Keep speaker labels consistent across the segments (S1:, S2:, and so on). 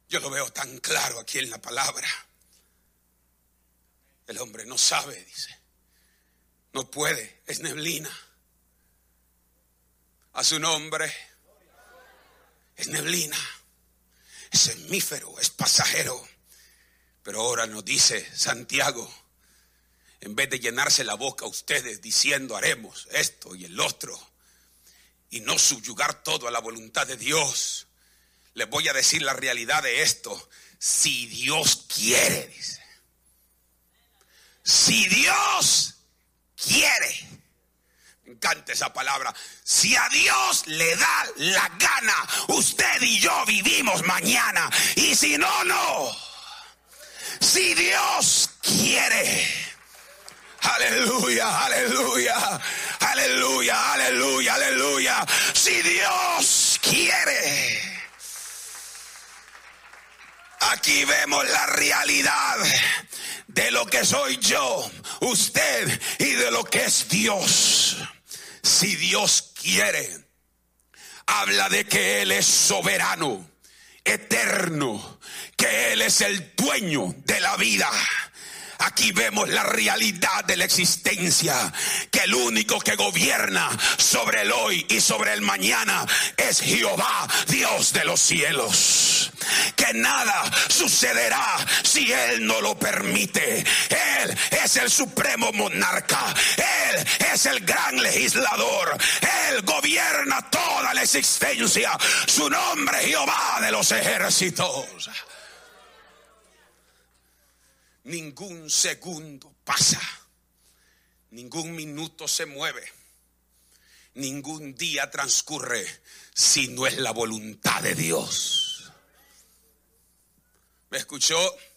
S1: Yo lo veo tan claro aquí en la palabra. El hombre no sabe, dice. No puede, es neblina. A su nombre. Es neblina. Es efímero, es pasajero. Pero ahora nos dice Santiago, en vez de llenarse la boca a ustedes diciendo haremos esto y el otro, y no subyugar todo a la voluntad de Dios, les voy a decir la realidad de esto. Si Dios quiere, dice. Si Dios quiere. Me encanta esa palabra. Si a Dios le da la gana, usted y yo vivimos mañana. Y si no, no. Si Dios quiere. Aleluya, aleluya, aleluya, aleluya, aleluya. Si Dios quiere. Aquí vemos la realidad de lo que soy yo, usted, y de lo que es Dios. Si Dios quiere, habla de que Él es soberano, eterno, que Él es el dueño de la vida. Aquí vemos la realidad de la existencia, que el único que gobierna sobre el hoy y sobre el mañana es Jehová, Dios de los cielos. Que nada sucederá si Él no lo permite. Él es el supremo monarca. Él es el gran legislador. Él gobierna toda la existencia. Su nombre es Jehová de los ejércitos. Ningún segundo pasa, ningún minuto se mueve, ningún día transcurre si no es la voluntad de Dios. ¿Me escuchó?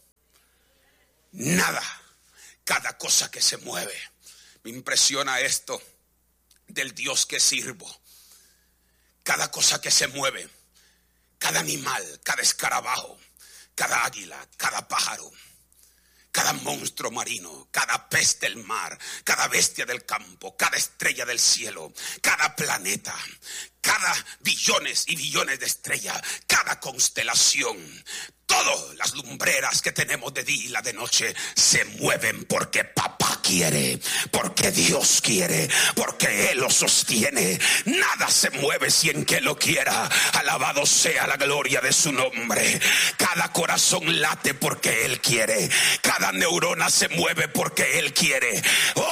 S1: Nada, cada cosa que se mueve. Me impresiona esto del Dios que sirvo. Cada cosa que se mueve, cada animal, cada escarabajo, cada águila, cada pájaro, cada monstruo marino, cada pez del mar, cada bestia del campo, cada estrella del cielo, cada planeta, cada billones y billones de estrellas, cada constelación, todas las lumbreras que tenemos de día y la de noche se mueven porque papá quiere, porque Dios quiere, porque Él lo sostiene. Nada se mueve sin que Él lo quiera. Alabado sea la gloria de su nombre. Cada corazón late porque Él quiere. Cada neurona se mueve porque Él quiere.